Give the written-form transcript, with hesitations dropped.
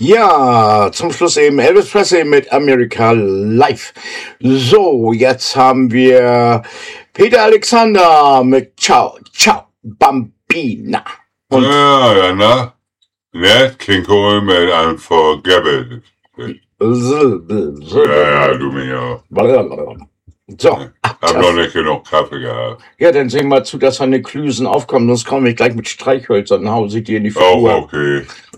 Ja, zum Schluss eben Elvis Presley mit America Live. So, jetzt haben wir Peter Alexander mit Ciao, Ciao, Bambina. Und Ja, na? Nat King Cole mit Unforgettable. Ja, du mich auch. So. Hab noch nicht genug Kaffee gehabt. Ja, dann sehen wir zu, dass seine Klüsen aufkommen, sonst komme ich gleich mit Streichhölzern nach Hause, die in die Figur. Oh, okay.